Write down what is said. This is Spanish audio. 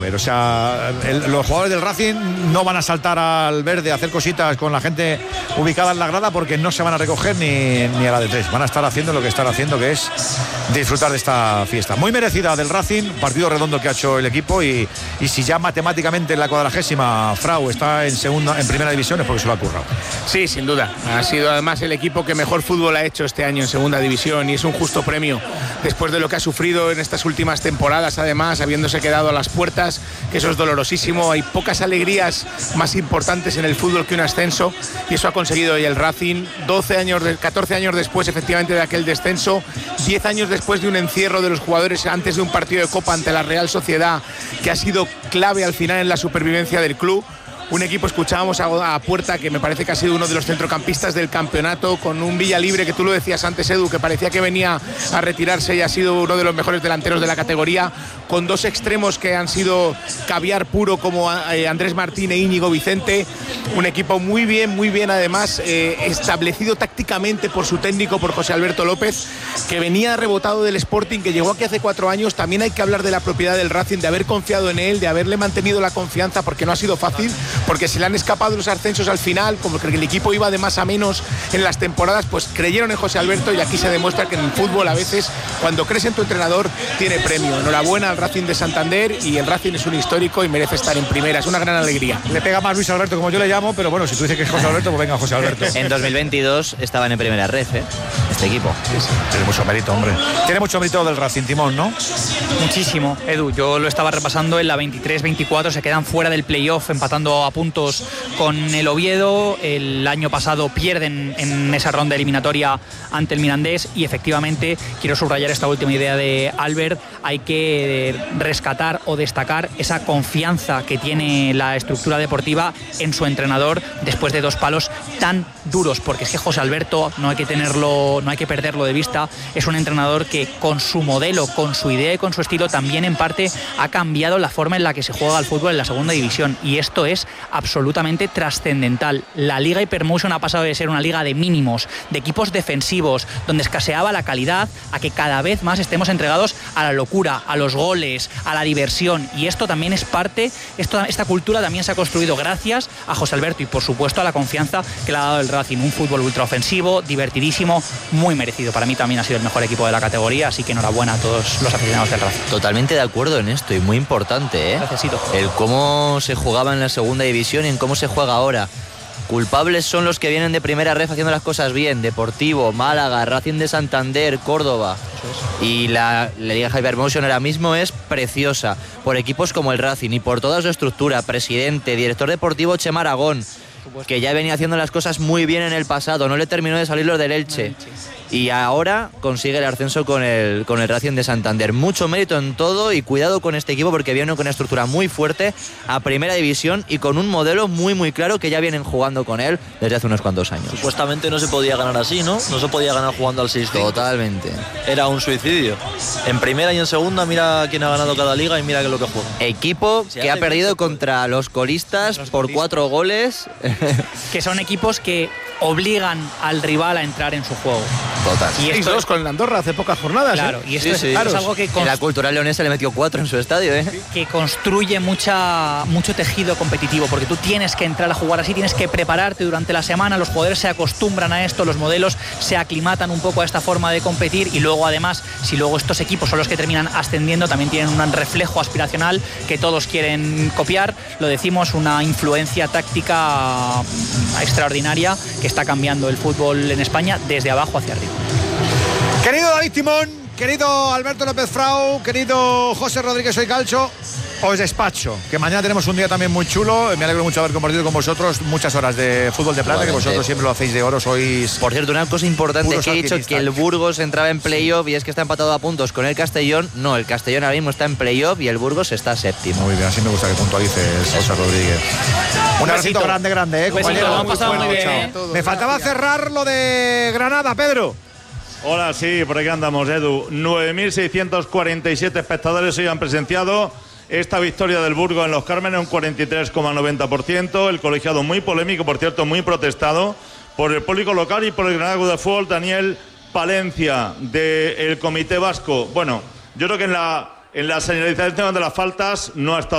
O sea, los jugadores del Racing no van a saltar al verde a hacer cositas con la gente ubicada en la grada porque no se van a recoger ni a la de tres. Van a estar haciendo lo que están haciendo, que es disfrutar de esta fiesta. Muy merecida del Racing, partido redondo que ha hecho el equipo y si ya matemáticamente en la 40ª Frau está en primera división es porque se lo ha currado. Sí, sin duda. Ha sido además el equipo que mejor fútbol ha hecho este año en segunda división y es un justo premio después de lo que ha sufrido en estas últimas temporadas, además habiéndose quedado a las puertas, que eso es dolorosísimo. Hay pocas alegrías más importantes en el fútbol que un ascenso y eso ha conseguido hoy el Racing. 14 años después efectivamente de aquel descenso, 10 años después de un encierro de los jugadores antes de un partido de Copa ante la Real Sociedad que ha sido clave al final en la supervivencia del club. Un equipo, escuchábamos a Puerta, que me parece que ha sido uno de los centrocampistas del campeonato, con un Villalibre, que tú lo decías antes, Edu, que parecía que venía a retirarse y ha sido uno de los mejores delanteros de la categoría, con dos extremos que han sido caviar puro como Andrés Martín e Íñigo Vicente. Un equipo muy bien además, establecido tácticamente por su técnico, por José Alberto López, que venía rebotado del Sporting, que llegó aquí hace 4 años. También hay que hablar de la propiedad del Racing, de haber confiado en él, de haberle mantenido la confianza, porque no ha sido fácil, porque se le han escapado los ascensos al final, como que el equipo iba de más a menos en las temporadas, pues creyeron en José Alberto y aquí se demuestra que en el fútbol a veces cuando crees en tu entrenador tiene premio. Enhorabuena al Racing de Santander y el Racing es un histórico y merece estar en primera, es una gran alegría. Le pega más Luis Alberto como yo le llamo, pero bueno, si tú dices que es José Alberto, pues venga José Alberto. En 2022 estaban en primera ref, este equipo. Sí. Tiene mucho mérito, hombre. Tiene mucho mérito del Racing, Timón, ¿no? Muchísimo, Edu. Yo lo estaba repasando en la 23-24, se quedan fuera del playoff empatando a puntos con el Oviedo. El año pasado pierden en esa ronda eliminatoria ante el Mirandés y efectivamente quiero subrayar esta última idea de Albert. Hay que rescatar o destacar esa confianza que tiene la estructura deportiva en su entrenador después de 2 palos tan duros, porque es que José Alberto no hay que perderlo de vista. Es un entrenador que con su modelo, con su idea y con su estilo también en parte ha cambiado la forma en la que se juega al fútbol en la segunda división y esto es absolutamente trascendental. La Liga Hypermotion ha pasado de ser una liga de mínimos, de equipos defensivos, donde escaseaba la calidad, a que cada vez más estemos entregados a la locura, a los goles, a la diversión y esto también es parte, esta cultura también se ha construido gracias a José Alberto y por supuesto a la confianza que le ha dado el Racing. Un fútbol ultraofensivo, divertidísimo, muy merecido. Para mí también ha sido el mejor equipo de la categoría, así que enhorabuena a todos los aficionados del Racing. Totalmente de acuerdo en esto y muy importante, Necesito. El cómo se jugaba en la segunda división y en cómo se juega ahora. Culpables son los que vienen de primera ref haciendo las cosas bien: Deportivo, Málaga, Racing de Santander, Córdoba. Y la Liga Hypermotion ahora mismo es preciosa por equipos como el Racing y por toda su estructura, presidente, director deportivo Chema Aragón, que ya venía haciendo las cosas muy bien en el pasado, no le terminó de salir lo del Elche. Y ahora consigue el ascenso con el Racing de Santander. Mucho mérito en todo y cuidado con este equipo porque viene con una estructura muy fuerte a primera división y con un modelo muy claro que ya vienen jugando con él desde hace unos cuantos años. Supuestamente no se podía ganar así, ¿no? No se podía ganar jugando al 6-5. Totalmente. Era un suicidio. En primera y en segunda mira quién ha ganado cada liga y mira qué es lo que juega. Equipo que ha perdido contra los colistas por 4 goles. Que son equipos que obligan al rival a entrar en su juego. Total. Y esto es con el Andorra hace pocas jornadas. Claro, y esto sí, es algo que en la Cultural Leonesa le metió 4 en su estadio, que construye mucho tejido competitivo, porque tú tienes que entrar a jugar así, tienes que prepararte durante la semana, los jugadores se acostumbran a esto, los modelos se aclimatan un poco a esta forma de competir y luego además, si luego estos equipos son los que terminan ascendiendo, también tienen un reflejo aspiracional que todos quieren copiar. Lo decimos, una influencia táctica extraordinaria que está cambiando el fútbol en España desde abajo hacia arriba. Querido David Timón, querido Alberto López Frau, querido José Rodríguez Soy Calcho, os despacho, que mañana tenemos un día también muy chulo. Me alegro mucho de haber compartido con vosotros muchas horas de fútbol de plata, que vosotros siempre lo hacéis de oro, sois... Por cierto, una cosa importante, que he dicho que el Burgos entraba en playoff y es que está empatado a puntos con el Castellón. No, el Castellón ahora mismo está en playoff y el Burgos está séptimo. Muy bien, así me gusta que puntualices, José Rodríguez. Un abracito grande, compañero. Muy bien, Me faltaba cerrar lo de Granada, Pedro. Hola, sí, por aquí andamos, Edu. 9.647 espectadores hoy han presenciado esta victoria del Burgos en Los Cármenes, un 43,90%. El colegiado muy polémico, por cierto, muy protestado por el público local y por el Granada de Fútbol, Daniel Palencia, del Comité Vasco. Bueno, yo creo que en la señalización de las faltas no ha estado